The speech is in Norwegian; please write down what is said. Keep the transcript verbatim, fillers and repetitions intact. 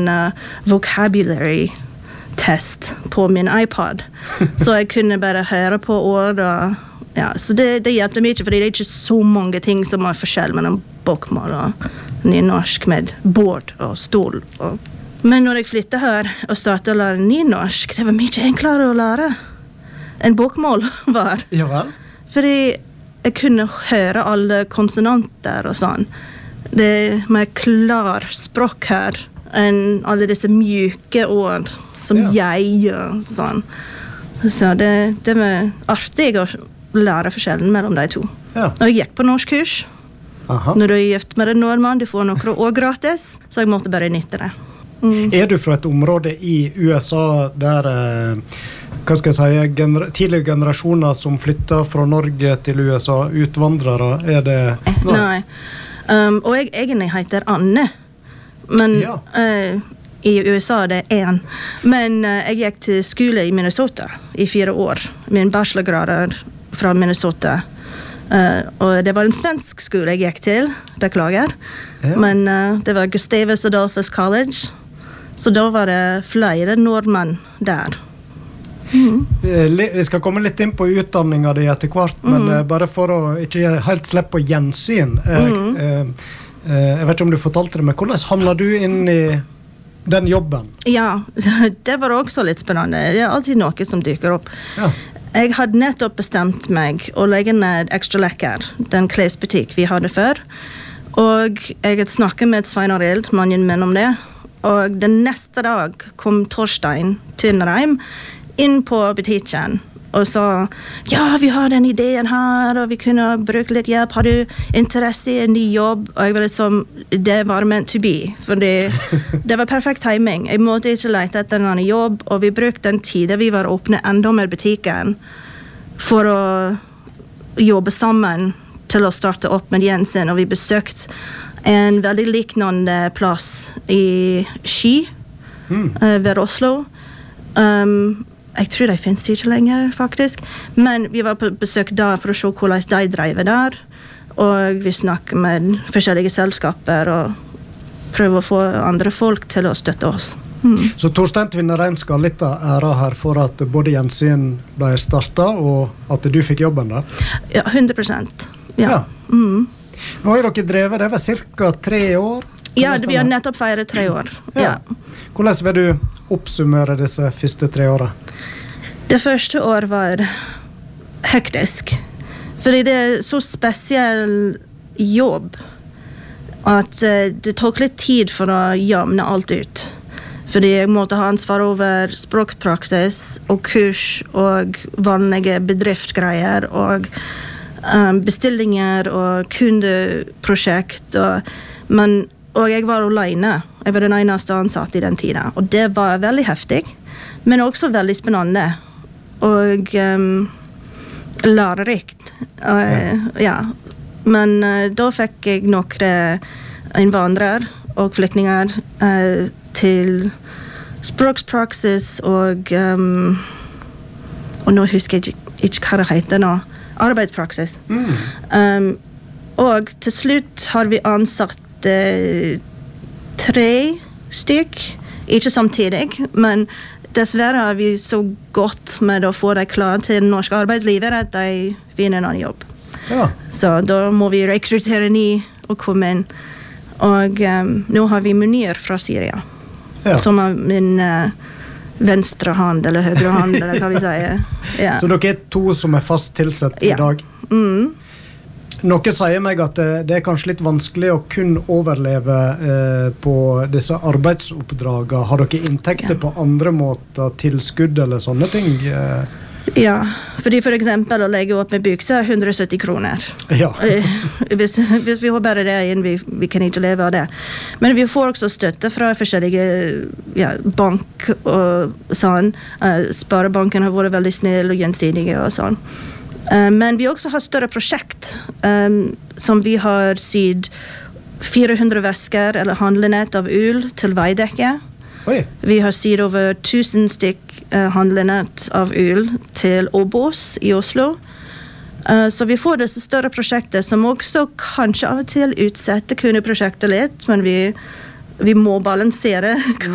sånn uh, vocabulary test på min iPod. Så jeg kunne bare høre på ord og ja, så det, det hjelpte mye, fordi det er ikke så mange ting som er forskjell mellom bokmål og nynorsk med bord og stol. Og... Men når jeg flyttet her og startet å lære nynorsk, det var mye enklere å lære enn bokmål var. Ja vel? Fordi jeg kunne høre alle konsonanter og sånn. Det er mer klar språk her enn alle disse mjuke ord som ja. jeg og sånn. Så det, det var artig å lære forskjellen mellom de to. Ja. Og jeg gikk på norskkurs. Aha. Når du er gift med en nordmann, du får noe år gratis, så jeg måtte bare nytte det. Mm. Er du fra et område i U S A der, eh, hva skal jeg si, gener- tidligere generasjoner som flytter fra Norge til U S A, utvandrere, er det... Nei. Nei. Um, og jeg egentlig heter Anne, men... Ja. Uh, I U S A det er en. Men uh, jeg gikk til skole i Minnesota i fire år. Min bachelorgrad er fra Minnesota. Uh, og det var en svensk skole jeg gikk til, beklager. Ja. Men uh, det var Gustavus Adolphus College. Så da var det flere nordmenn der. Mm. Vi skal komme litt inn på utdanningen di etter hvert, men mm. bare for å ikke helt slippe på gjensyn. Mm. Uh, uh, jeg vet ikke om du fortalte det, men hvordan havnet du inn i den jobben? Ja, det var også litt spennende. Det er alltid noe som dyker opp. Ja. Jeg hadde nettopp bestemt meg å legge ned Extra Lekker, den klesbutikk vi hadde før. Og jeg hadde snakket med Svein Arild, mannen min, om det. Og den neste dag kom Torstein Tynnereim inn på butikken og sa, ja, vi har den ideen her, og vi kunne bruke litt hjelp. Har du interesse i en ny jobb? Og jeg var litt sånn, det var meant to be, for det, det var perfekt timing. Jeg måtte ikke lete etter en annen jobb, og vi brukte den tiden vi var åpne enda med butikken for å jobbe sammen til å starte opp med Jensen, og vi besøkte en veldig liknande plass i Ski, mm. uh, ved Oslo. Um, Jeg tror de finnes ikke lenger, faktisk. Men vi var på besøk der for å se hvordan de drev der. Og vi snakket med forskjellige selskaper og prøvde å få andre folk til å støtte oss. Mm. Så Torstein Tynnereim skal ha litt av æra her for at både Gjensyn ble startet, og at du fikk jobben da? Ja, hundre prosent. Ja. ja. Mm. Nå har dere drevet, det var cirka tre år? Ja, vi har nettopp feiret tre år. Ja. Ja. Hvordan vil du oppsummere disse første tre årene? Det første år var hektisk. Fordi det er så spesiell jobb at uh, det tok litt tid for å jamne alt ut. Fordi jeg måtte ha ansvar over språkpraksis og kurs og vanlige bedriftgreier og um, bestillinger og kundeprosjekt. Og, men, og jeg var alene. Jeg var den eneste ansatt i den tiden. Og det var veldig heftig, men også veldig spennende. Og um, lærerikt. Uh, ja. Men uh, da fikk jeg noen innvandrere og flyktninger uh, til språkpraksis og um, og nå husker jeg ikke, ikke hva det heter nå. Arbeidspraksis. Mm. Um, og til slutt har vi ansatt uh, tre stykk, ikke samtidig, men dessverre har vi så godt med å få dem klar til det norske arbeidslivet at de finner en annen jobb. Ja. Så da må vi rekruttere ny og komme inn. Og um, nå har vi Munir fra Syria, ja. Som er min uh, venstre hand, eller høyre hand, eller hva vi sier. Ja. Så dere er to som er fast tilsett i ja. dag? Mm. Noe sier meg at det, det er kanskje litt vanskelig å kun overleve eh, på disse arbeidsoppdragene. Har dere inntekter ja. På andre måter, tilskudd eller sånne ting? Eh? Ja, fordi for eksempel å legge opp med bukser er hundre og sytti kroner. Ja. hvis, hvis vi har bare det inn, vi, vi kan ikke leve av det. Men vi får også støtte fra forskjellige ja, bank og sånn. Uh, Sparebanken har vært veldig snill og gjensidige og sånn. Uh, men vi også har større prosjekt um, som vi har sydd fire hundre vesker eller handlenett av ull til veidekke. Oi. Vi har sydd over tusen stykk uh, handlenett av ull til Obos i Oslo. Uh, så vi får disse større prosjekter som også kanskje av og til utsetter kundeprosjektet litt, men vi, vi må balansere